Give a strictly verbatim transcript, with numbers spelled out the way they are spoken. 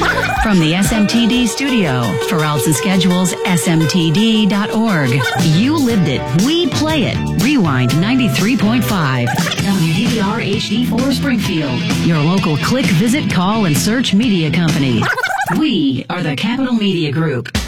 From the S M T D studio, for routes and schedules, S M T D dot org. You lived it. We play it. Rewind ninety-three point five. W D R H D four Springfield. Your local click, visit, call, and search media company. We are the Capital Media Group.